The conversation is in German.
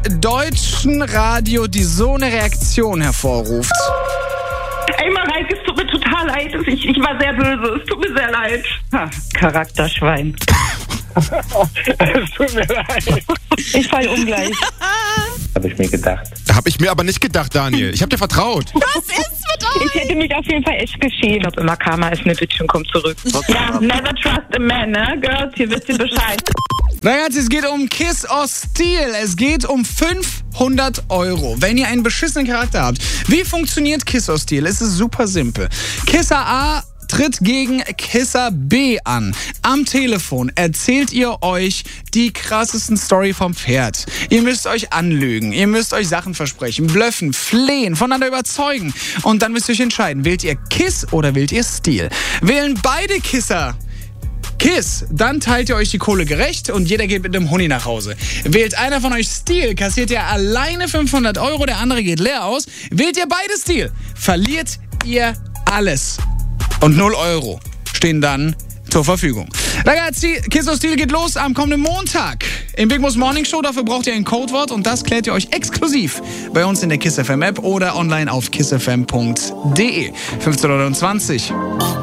deutschen Radio, die so eine Reaktion hervorruft? Ey, Mareike, es tut mir total leid. Ich war sehr böse. Es tut mir sehr leid. Charakterschwein. Es tut mir leid. Ich fall ungleich. Habe ich mir gedacht. Habe ich mir aber nicht gedacht, Daniel. Ich habe dir vertraut. Was ist mit euch? Ich hätte mich auf jeden Fall echt geschämt. Ich glaube immer, Karma ist eine Bitch und kommt zurück. Ja, never trust a man, ne? Girls, hier wisst ihr Bescheid. Ragazzi, es geht um Kiss or Steal. Es geht um 500 €, wenn ihr einen beschissenen Charakter habt. Wie funktioniert Kiss or Steal? Es ist super simpel. Kisser A tritt gegen Kisser B an. Am Telefon erzählt ihr euch die krassesten Story vom Pferd. Ihr müsst euch anlügen, ihr müsst euch Sachen versprechen, blöffen, flehen, voneinander überzeugen. Und dann müsst ihr euch entscheiden, wählt ihr Kiss oder wählt ihr Steal? Wählen beide Kisser Kiss, dann teilt ihr euch die Kohle gerecht und jeder geht mit einem Huni nach Hause. Wählt einer von euch Steal, kassiert ihr alleine 500 €, der andere geht leer aus. Wählt ihr beide Steal, verliert ihr alles. Und 0 € stehen dann zur Verfügung. Ragazzi, Kiss or Steal geht los am kommenden Montag im Big Boss Morning Show. Dafür braucht ihr ein Codewort und das klärt ihr euch exklusiv bei uns in der KISS FM App oder online auf kissfm.de. 15:20 €